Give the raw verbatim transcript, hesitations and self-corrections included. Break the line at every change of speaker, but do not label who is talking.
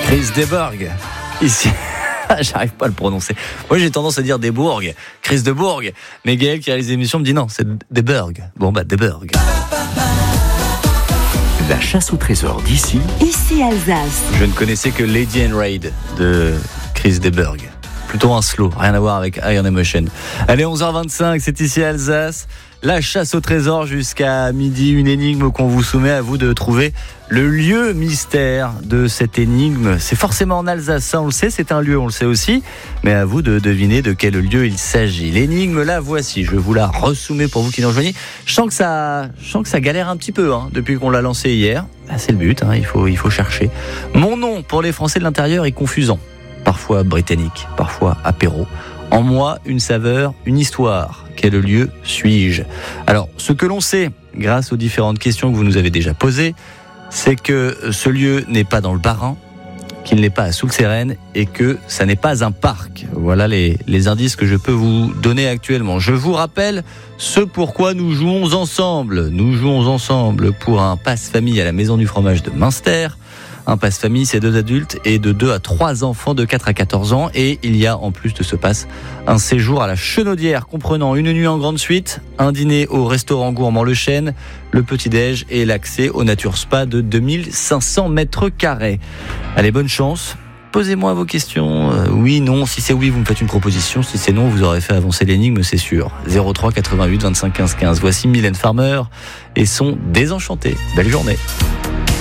Chris Deborg, ici. J'arrive pas à le prononcer. Moi, j'ai tendance à dire Desbourg, Chris Deborg. Mais Gaël, qui réalise l'émission, me dit non, c'est Deborg. Bon, bah, Deborg.
La chasse au trésor d'ici.
Ici Alsace.
Je ne connaissais que Lady and Raid de Chris Deborg. Plutôt un slow, rien à voir avec Iron Emotion. Allez, onze heures vingt-cinq, c'est ici Alsace. La chasse au trésor jusqu'à midi, une énigme qu'on vous soumet, à vous de trouver le lieu mystère de cette énigme. C'est forcément en Alsace, ça on le sait, c'est un lieu, on le sait aussi, mais à vous de deviner de quel lieu il s'agit. L'énigme, là, voici, je vous la ressoumets pour vous qui nous rejoignez. Je sens que ça, je sens que ça galère un petit peu hein, depuis qu'on l'a lancé hier. Bah, c'est le but, hein, il faut, il faut chercher. Mon nom pour les Français de l'intérieur est confusant, parfois britannique, parfois apéro. En moi, une saveur, une histoire. Quel lieu suis-je ? Alors, ce que l'on sait, grâce aux différentes questions que vous nous avez déjà posées, c'est que ce lieu n'est pas dans le Bas-Rhin, qu'il n'est pas à Soultzeren et que ça n'est pas un parc. Voilà les, les indices que je peux vous donner actuellement. Je vous rappelle ce pourquoi nous jouons ensemble. Nous jouons ensemble pour un passe-famille à la Maison du Fromage de Münster. Un passe-famille, c'est deux adultes et de deux à trois enfants de quatre à quatorze ans. Et il y a, en plus de ce passe, un séjour à la Chenaudière comprenant une nuit en grande suite, un dîner au restaurant gourmand Le Chêne, le petit-déj et l'accès au Nature Spa de deux mille cinq cents mètres carrés. Allez, bonne chance. Posez-moi vos questions. Euh, oui, non. Si c'est oui, vous me faites une proposition. Si c'est non, vous aurez fait avancer l'énigme, c'est sûr. zéro trois quatre-vingt-huit vingt-cinq quinze quinze. Voici Mylène Farmer et son Désenchanté. Belle journée.